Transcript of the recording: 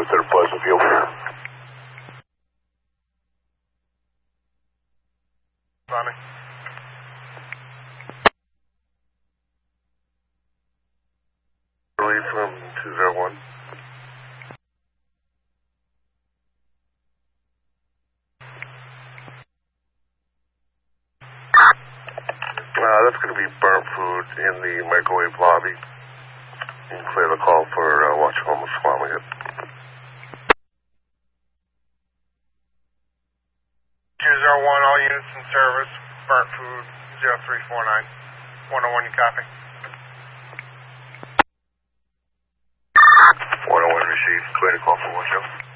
Center Pleasantville. Tommy. Relief from 201. That's going to be burnt food in the microwave lobby. You can clear the call for watching homeless squabbling it. 201, all units in service. Burnt food, 0349. 101, you copy? 101 received. Clear the call for watch out.